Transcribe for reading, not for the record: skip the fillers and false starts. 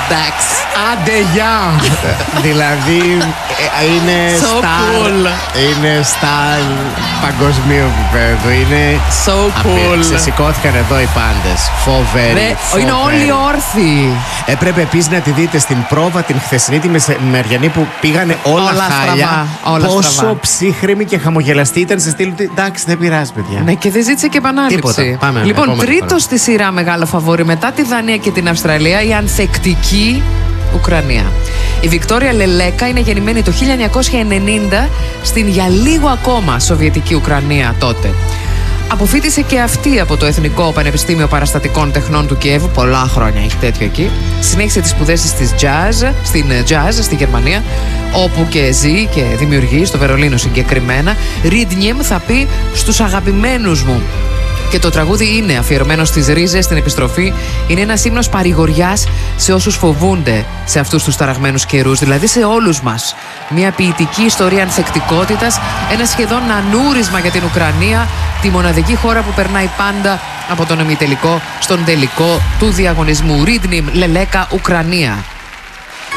Εντάξει. Άντε γεια! Δηλαδή είναι So cool. Είναι στάρ παγκοσμίου επίπεδου. Είναι So cool. Ξεσηκώθηκαν εδώ οι πάντες. Φοβερή. Είναι όλοι όρθιοι. Έπρεπε επίσης να τη δείτε στην πρόβα την χθεσινή τη μεσημεριανή που πήγανε όλα χάλια. Πόσο ψύχρεμη και χαμογελαστή ήταν σε στήλου. Εντάξει, δεν πειράζει, παιδιά. Ναι, και δεν ζήτησε και επανάληψη. Λοιπόν, τρίτο στη σειρά μεγάλο φαβόρι μετά τη Δανία και την Αυστραλία, η ανθεκτική Ουκρανία. Η Βικτόρια Λελέκα είναι γεννημένη το 1990 στην για λίγο ακόμα Σοβιετική Ουκρανία τότε. Αποφοίτησε και αυτή από το Εθνικό Πανεπιστήμιο Παραστατικών Τεχνών του Κιέβου. Πολλά χρόνια έχει τέτοιο εκεί. Συνέχισε τις σπουδές της στην jazz στη Γερμανία, όπου και ζει και δημιουργεί, στο Βερολίνο συγκεκριμένα. Ρίντνιεμ θα πει στους αγαπημένους μου. Και το τραγούδι είναι αφιερωμένο στις ρίζες, στην επιστροφή. Είναι ένας ύμνος παρηγοριάς σε όσους φοβούνται σε αυτούς τους ταραγμένους καιρούς, δηλαδή σε όλους μας. Μια ποιητική ιστορία ανθεκτικότητας, ένα σχεδόν ανούρισμα για την Ουκρανία, τη μοναδική χώρα που περνάει πάντα από τον ημιτελικό στον τελικό του διαγωνισμού. Ρίντνιμ, Λελέκα, Ουκρανία.